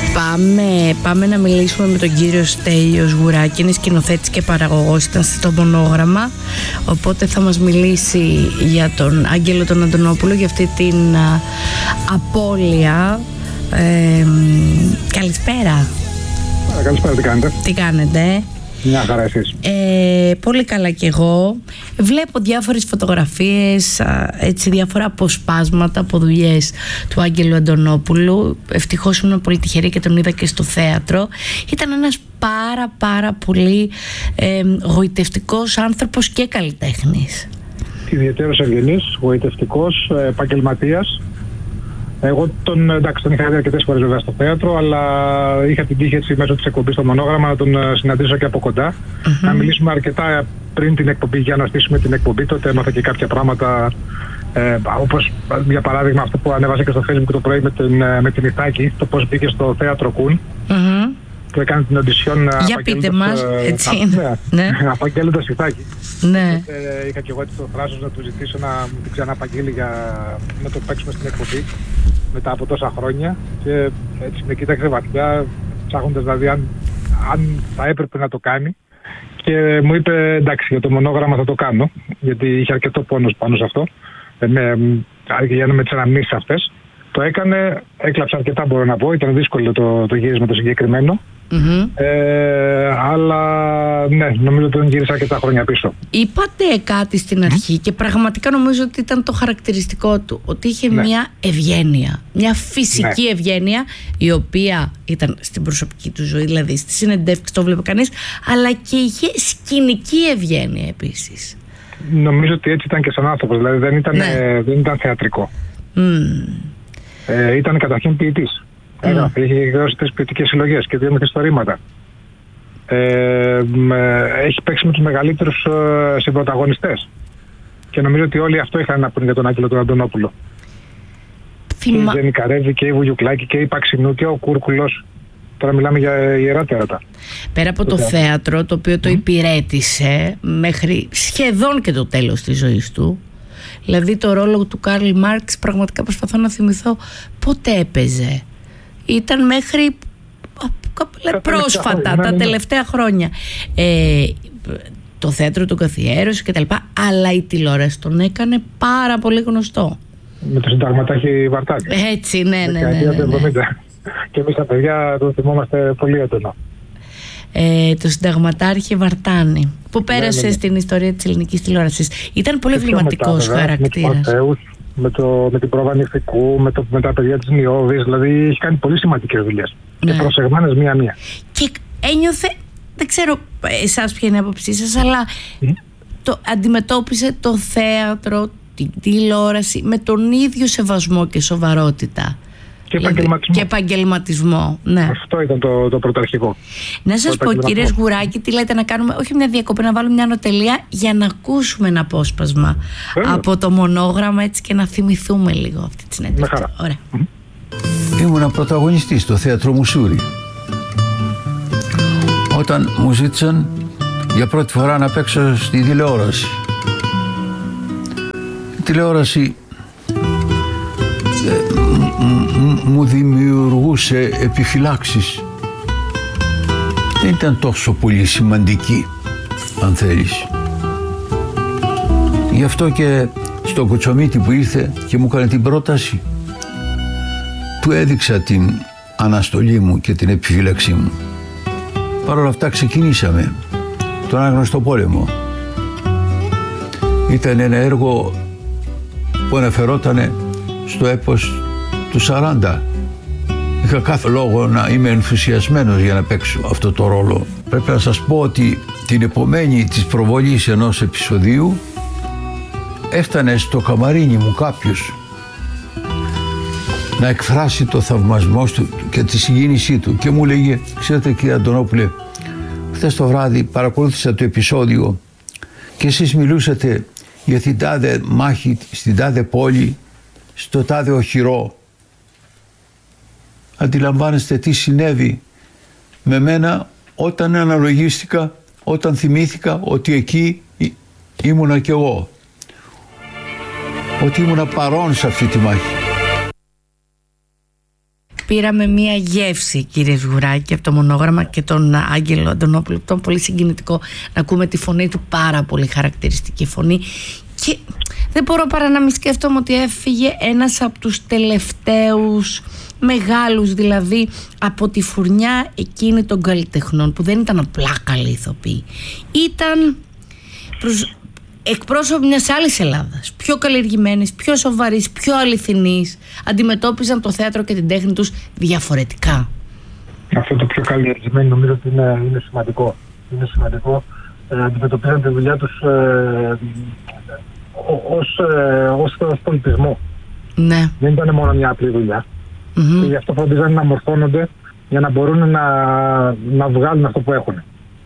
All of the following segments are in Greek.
Πάμε να μιλήσουμε με τον κύριο Στέλιο Γουράκη. Είναι σκηνοθέτης και παραγωγός, ήταν στο Μονόγραμμα, οπότε θα μας μιλήσει για τον Άγγελο τον Αντωνόπουλο, για αυτή την απώλεια. Καλησπέρα. Καλησπέρα, τι κάνετε? Τι κάνετε? Μια χαρά εσείς? Πολύ καλά κι εγώ. Βλέπω διάφορες φωτογραφίες, έτσι, διάφορα αποσπάσματα από δουλειές του Άγγελου Αντωνόπουλου. Ευτυχώς ήμουν πολύ τυχερή και τον είδα και στο θέατρο. Ήταν ένας πάρα πολύ γοητευτικός άνθρωπος και καλλιτέχνης. Ιδιαίτερος ευγενής, γοητευτικός, επαγγελματίας. Εγώ τον είχα δει αρκετές φορές βέβαια στο θέατρο, αλλά είχα την τύχη έτσι μέσω της εκπομπής στο Μονόγραμμα να τον συναντήσω και από κοντά. Να μιλήσουμε αρκετά πριν την εκπομπή για να στήσουμε την εκπομπή. Τότε έμαθα και κάποια πράγματα, όπως για παράδειγμα αυτό που ανέβασε και στο Facebook το πρωί με την Ιθάκη, το πώς μπήκε στο θέατρο Κουν. Που έκανε την οντισιόν. Για πείτε μας, έτσι είναι. Ναι. Απαγγέλλοντας Ιθάκη. Ναι. Είχα και εγώ έτσι το θράσος να του ζητήσω να μου την ξαναπαγγείλει να το παίξουμε στην εκπομπή μετά από τόσα χρόνια, και έτσι με κοίταξε βαθιά, ψάχνοντας δηλαδή αν θα έπρεπε να το κάνει, και μου είπε εντάξει, για το Μονόγραμμα θα το κάνω, γιατί είχε αρκετό πόνος πάνω σε αυτό, με τις αναμνήσεις αυτές. Το έκανε, έκλαψε αρκετά, μπορώ να πω, ήταν δύσκολο το γύρισμα το συγκεκριμένο. Αλλά ναι, νομίζω ότι τον γύρισα αρκετά χρόνια πίσω. Είπατε κάτι στην αρχή και πραγματικά νομίζω ότι ήταν το χαρακτηριστικό του, ότι είχε μια ευγένεια, μια φυσική ευγένεια, η οποία ήταν στην προσωπική του ζωή, δηλαδή στη συνεντεύξη το βλέπει κανείς, αλλά και είχε σκηνική ευγένεια επίσης. Νομίζω ότι έτσι ήταν και σαν άνθρωπος, δηλαδή δεν ήταν θεατρικό. Ήταν καταρχήν ποιητής. Είχε εκδώσει 3 ποιητικές συλλογές και 2 μυθιστορήματα. Έχει παίξει με τους μεγαλύτερους συμπροταγωνιστές. Και νομίζω ότι όλοι αυτό είχαν να πούν για τον Άγγελο τον Αντωνόπουλο. Και η Ζένη Καρέβη και η Βουγιουκλάκη και η Παξινού και ο Κούρκουλος. Τώρα μιλάμε για ιερά τέρατα. Πέρα από το θέατρο, το οποίο το υπηρέτησε μέχρι σχεδόν και το τέλος της ζωής του. Δηλαδή το ρόλο του Καρλ Μάρξ, πραγματικά προσπαθώ να θυμηθώ πότε έπαιζε. Ήταν μέχρι πρόσφατα, τα τελευταία χρόνια. Το θέατρο τον καθιέρωσε κτλ. Αλλά η τηλεόραση τον έκανε πάρα πολύ γνωστό. Με το συνταγματάρχη Βαρτάνη. Έτσι, ναι. Και εμείς τα παιδιά το θυμόμαστε πολύ έντονα. Το συνταγματάρχη Βαρτάνη, που πέρασε στην ιστορία της ελληνικής τηλεόρασης. Ήταν πολύ εμβληματικός χαρακτήρας. Με την πρόβα νηφικού, με τα παιδιά της Νιώβης, δηλαδή έχει κάνει πολύ σημαντικές δουλειές. Και προσεγμένες μία-μία. Και ένιωθε, δεν ξέρω εσάς ποια είναι η άποψή σας, αλλά αντιμετώπισε το θέατρο, την τηλεόραση με τον ίδιο σεβασμό και σοβαρότητα. Και επαγγελματισμό. Ναι. Αυτό ήταν το πρωταρχικό. Να σας πω, κύριε Γουράκη, τι λέτε να κάνουμε, όχι μια διακοπή, να βάλουμε μια ανωτελεία για να ακούσουμε ένα απόσπασμα από το Μονόγραμμα, έτσι, και να θυμηθούμε λίγο αυτή τη συνέντευξη. Ωραία. Ήμουνα πρωταγωνιστής στο θέατρο Μουσούρι. Όταν μου ζήτησαν για πρώτη φορά να παίξω στη τηλεόραση. Η τηλεόραση μου δημιουργούσε επιφυλάξεις. Δεν ήταν τόσο πολύ σημαντική, αν θέλεις. Γι' αυτό και στο Κοτσομίτη που ήρθε και μου έκανε την πρόταση, του έδειξα την αναστολή μου και την επιφύλαξή μου. Παρ' όλα αυτά ξεκινήσαμε τον Άγνωστο Πόλεμο. Ήταν ένα έργο που αναφερόταν στο έπος του 40. Είχα κάθε λόγο να είμαι ενθουσιασμένος για να παίξω αυτό το ρόλο. Πρέπει να σας πω ότι την επομένη της προβολής ενός επεισοδίου έφτανε στο καμαρίνι μου κάποιος να εκφράσει το θαυμασμό του και τη συγκίνησή του και μου λέγε, ξέρετε κύριε Αντωνόπουλε, χθες το βράδυ παρακολούθησα το επεισόδιο και εσείς μιλούσατε για την τάδε μάχη στην τάδε πόλη, στο τάδε οχυρό. Αντιλαμβάνεστε τι συνέβη με μένα όταν αναλογίστηκα, όταν θυμήθηκα ότι εκεί ήμουνα κι εγώ, ότι ήμουνα παρόν σε αυτή τη μάχη. πήραμε μία γεύση, κύριε Σγουράκη, από το μονόγραμμα και τον Άγγελο Αντωνόπουλο. Ήταν πολύ συγκινητικό να ακούμε τη φωνή του, πάρα πολύ χαρακτηριστική φωνή. Και δεν μπορώ παρά να μην σκέφτομαι ότι έφυγε ένας από τους τελευταίους μεγάλους, δηλαδή από τη φουρνιά εκείνη των καλλιτεχνών, που δεν ήταν απλά καλοί ηθοποιοί. Ήταν εκπρόσωποι μιας άλλης Ελλάδας, πιο καλλιεργημένης, πιο σοβαρής, πιο αληθινής. Αντιμετώπιζαν το θέατρο και την τέχνη τους διαφορετικά. Αυτό το πιο καλλιεργημένο νομίζω ότι είναι σημαντικό. Είναι σημαντικό. Αντιμετωπίζαν τη δουλειά τους ως πολιτισμό. Ναι. Δεν ήταν μόνο μια απλή δουλειά. Και γι' αυτό φροντίζαν να μορφώνονται για να μπορούν να βγάλουν αυτό που έχουν.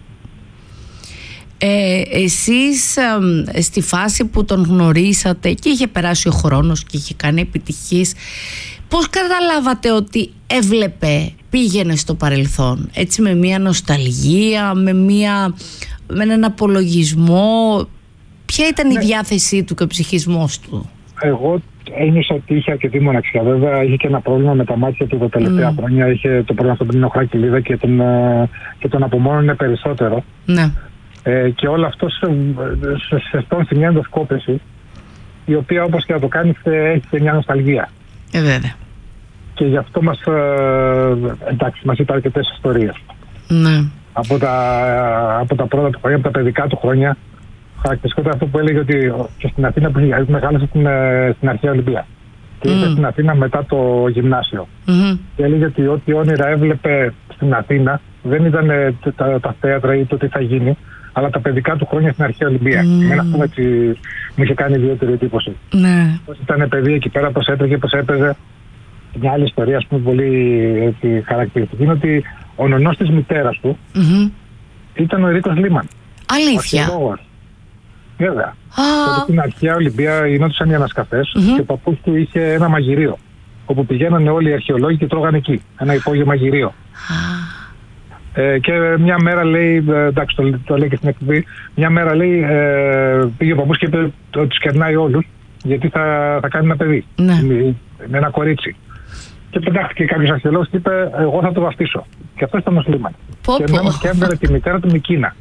Εσείς στη φάση που τον γνωρίσατε και είχε περάσει ο χρόνος και είχε κάνει επιτυχίες, πώς καταλάβατε ότι πήγαινε στο παρελθόν, έτσι, με μια νοσταλγία, με έναν απολογισμό? Ποια ήταν η διάθεσή του και ο ψυχισμός του? Εγώ ένιωσα ότι είχε αρκετή μοναξιά. Βέβαια είχε και ένα πρόβλημα με τα μάτια του τα τελευταία χρόνια. Είχε το πρόβλημα στον πινόχρακη κοιλίδα και τον απομόνωνε περισσότερο. Ναι. Και όλο αυτό σε στόνισε μια ενδοσκόπηση, η οποία όπως και να το κάνεις έχει και μια νοσταλγία. Βέβαια. Και γι' αυτό μας είπε αρκετές ιστορίες. Ναι. Από τα πρώτα του χρόνια, από τα παιδικά του χρόνια. Χαρακτηριστικότερα αυτό που έλεγε ότι και στην Αθήνα, που μεγάλωσε στην Αρχαία Ολυμπία. Και ήρθε στην Αθήνα μετά το γυμνάσιο. Και έλεγε ότι ό,τι όνειρα έβλεπε στην Αθήνα δεν ήταν τα θέατρα ή το τι θα γίνει, αλλά τα παιδικά του χρόνια στην Αρχαία Ολυμπία. Εμένα αυτό μου είχε κάνει ιδιαίτερη εντύπωση. Ναι. Πώς ήταν παιδί εκεί πέρα, πώς έτρεχε, πώς έπαιζε. Μια άλλη ιστορία, ας πούμε, πολύ χαρακτηριστική είναι ότι ο νονός της μητέρας του ήταν ο Ερίκος Λίμαν. Αλήθεια? Βέβαια. Τότε στην Αρχαία Ολυμπία γινόντουσαν οι ανασκαφές και ο παππούς του είχε ένα μαγειρίο, όπου πηγαίνανε όλοι οι αρχαιολόγοι και τρώγανε εκεί. Ένα υπόγειο μαγειρίο. Και μια μέρα λέει, εντάξει, το λέει και στην εκπομπή, μια μέρα λέει, πήγε ο παππούς και είπε ότι τους κερνάει όλους, γιατί θα κάνει ένα παιδί. Ναι. Με ένα κορίτσι. Και πετάχτηκε κάποιος αρχαιολόγος και είπε, εγώ θα το βαφτίσω. Και αυτό ήταν ο Σλίμαν. Και έβγαλε τη μητέρα του Μικίνα.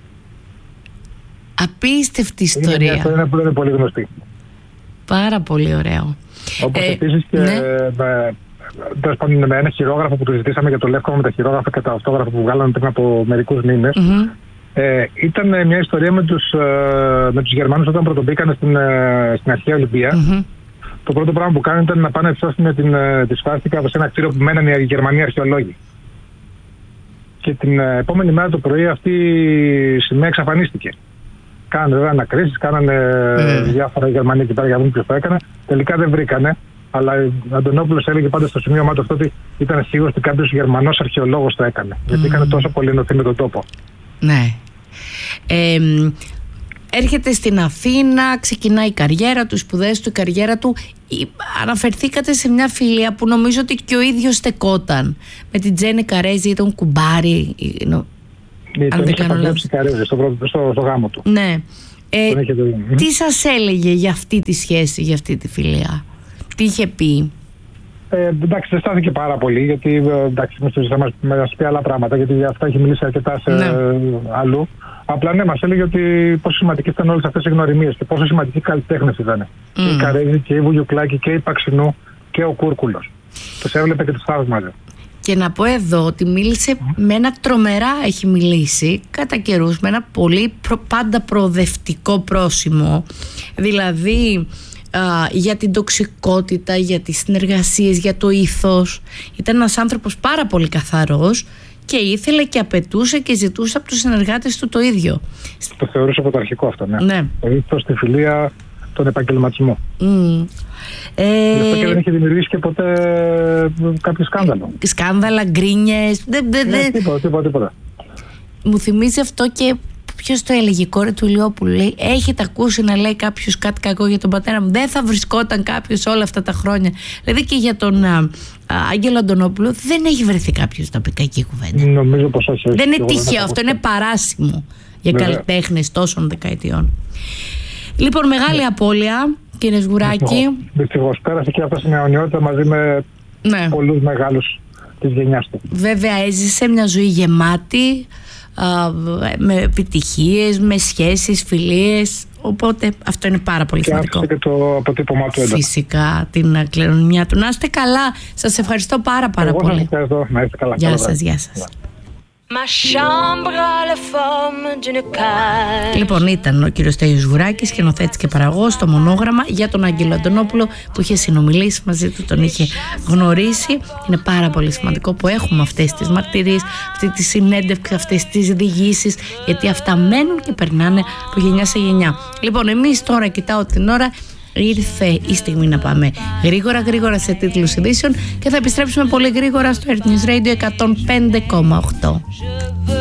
Απίστευτη ιστορία. Αυτό είναι που είναι πολύ γνωστή. Πάρα πολύ ωραίο. Όπως επίσης και με ένα χειρόγραφο που του ζητήσαμε για το Λεύκο, με τα χειρόγραφα και τα αυτόγραφα που βγάλαμε πριν από μερικούς μήνες. Ήταν μια ιστορία με τους Γερμανούς όταν πρωτομπήκαν στην Αρχαία Ολυμπία. Το πρώτο πράγμα που κάνανε ήταν να πάνε να ψώσουν τη σφάστηκα σε ένα κτίριο που μέναν οι Γερμανοί αρχαιολόγοι. Και την επόμενη μέρα το πρωί αυτή η σημαία εξαφανίστηκε. Κάνανε βέβαια ανακρίσεις, κάνανε διάφορα Γερμανοί εκεί πέρα για να δουν ποιος το έκανε. Τελικά δεν βρήκανε. Αλλά ο Αντωνόπουλος έλεγε πάντα στο σημείωμά του αυτό ότι ήταν σίγουρος ότι κάποιος Γερμανός αρχαιολόγος το έκανε. Γιατί έκανε τόσο πολύ ενωθεί με τον τόπο. Ναι. Έρχεται στην Αθήνα, ξεκινάει η καριέρα του, οι σπουδές του, η καριέρα του. Αναφερθήκατε σε μια φιλία που νομίζω ότι και ο ίδιος στεκόταν. Με την Τζέννη Καρέζη ή τον κουμπάρι. Αν δεν κάνω λάθος. Στο γάμο του. Ναι. Τι σας έλεγε για αυτή τη σχέση, για αυτή τη φιλία? Τι είχε πει? Εντάξει, δεν στάθηκε πάρα πολύ, γιατί εντάξει, μας πει άλλα πράγματα, γιατί για αυτά έχει μιλήσει αρκετά αλλού. Απλά ναι, μας έλεγε ότι πόσο σημαντικές ήταν όλες αυτές οι γνωριμίες και πόσο σημαντικοί καλλιτέχνες ήταν. Και η Καρέζη και η Βουγιουκλάκη και η Παξινού και ο Κούρκουλος. Τους έβλεπε και τους θαύμαζε. Και να πω εδώ ότι μίλησε με ένα τρομερά, έχει μιλήσει κατά καιρούς, με ένα πολύ πάντα προοδευτικό πρόσημο. Δηλαδή για την τοξικότητα, για τις συνεργασίες, για το ήθος. Ήταν ένας άνθρωπος πάρα πολύ καθαρός και ήθελε και απαιτούσε και ζητούσε από τους συνεργάτες του το ίδιο. Το θεωρούσε πρωταρχικό αυτό, ναι. Το ήθος, τη φιλία, τον επαγγελματισμό. Γι' αυτό και δεν είχε δημιουργήσει και ποτέ κάποιο σκάνδαλο. Σκάνδαλα, γκρίνιες. Τίποτα. Μου θυμίζει αυτό και ποιος το έλεγε, η κόρη του Ηλιόπουλου. Λέει, έχετε ακούσει να λέει κάποιος κάτι κακό για τον πατέρα μου? Δεν θα βρισκόταν κάποιος όλα αυτά τα χρόνια. Δηλαδή και για τον Άγγελο Αντωνόπουλο δεν έχει βρεθεί κάποιος να πει κακή κουβέντα. Νομίζω πως όχι. Δεν είναι τυχαίο αυτό, είναι παράσιμο για καλλιτέχνες τόσων δεκαετιών. Λοιπόν, μεγάλη απώλεια, κύριε Σγουράκη. Δυστυχώς πέρασε και αυτό στην αιωνιότητα μαζί με Ναι. πολλούς μεγάλους της γενιάς του. Βέβαια έζησε μια ζωή γεμάτη, με επιτυχίες, με σχέσεις, φιλίες, οπότε αυτό είναι πάρα πολύ σημαντικό. Και άφησε και το αποτύπωμά του έντονα. Φυσικά την κληρονομιά του. Να είστε καλά, σας ευχαριστώ πάρα πολύ. Εγώ σας ευχαριστώ, να είστε καλά. Γεια σας, γεια σας. Λοιπόν, ήταν ο κύριος Στέλιος Γουράκης, σκηνοθέτης και παραγωγός στο Μονόγραμμα, για τον Άγγελο Αντωνόπουλο που είχε συνομιλήσει μαζί του, τον είχε γνωρίσει. Είναι πάρα πολύ σημαντικό που έχουμε αυτές τις μαρτυρίες, αυτή τη συνέντευξη, αυτές τις διηγήσεις, γιατί αυτά μένουν και περνάνε από γενιά σε γενιά. Λοιπόν, εμείς τώρα, κοιτάω την ώρα, ήρθε η στιγμή να πάμε γρήγορα σε τίτλους ειδήσεων και θα επιστρέψουμε πολύ γρήγορα στο Earth News Radio 105,8.